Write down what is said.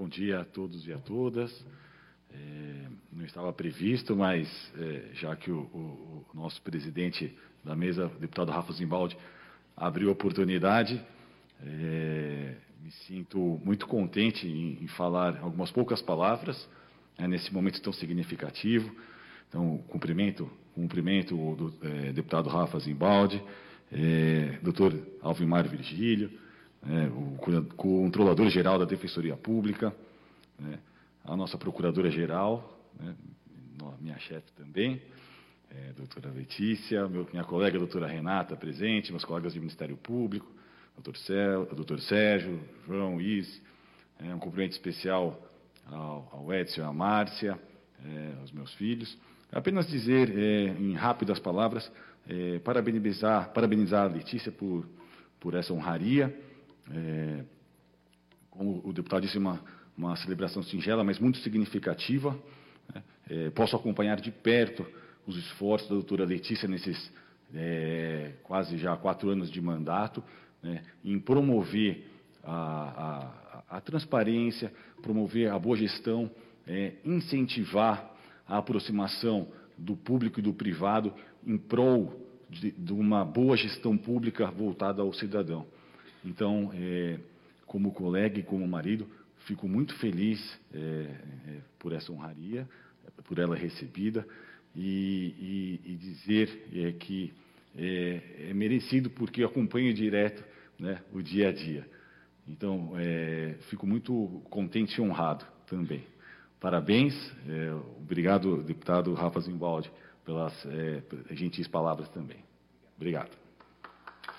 Bom dia a todos e a todas. Não estava previsto, mas já que o nosso presidente da mesa, o deputado Rafa Zimbaldi, abriu a oportunidade, me sinto muito contente em falar algumas poucas palavras nesse momento tão significativo. Então, cumprimento o deputado Rafa Zimbaldi, doutor Alvimar Virgílio, o controlador-geral da Defensoria Pública, a nossa procuradora-geral, minha chefe também, doutora Letícia, minha colega doutora Renata presente, meus colegas do Ministério Público, doutor Sérgio, João, Is, um cumprimento especial ao Edson e à Márcia, aos meus filhos. Apenas dizer, em rápidas palavras, parabenizar a Letícia por essa honraria. Como o deputado disse, uma celebração singela, mas muito significativa. Posso acompanhar de perto os esforços da doutora Letícia nesses quase já 4 anos de mandato, em promover a transparência, promover a boa gestão, incentivar a aproximação do público e do privado em prol de uma boa gestão pública voltada ao cidadão. Então, como colega e como marido, fico muito feliz por essa honraria, por ela recebida, e dizer que é merecido porque acompanho direto, o dia a dia. Então, fico muito contente e honrado também. Parabéns, obrigado, deputado Rafa Zimbaldi, pelas gentis palavras também. Obrigado.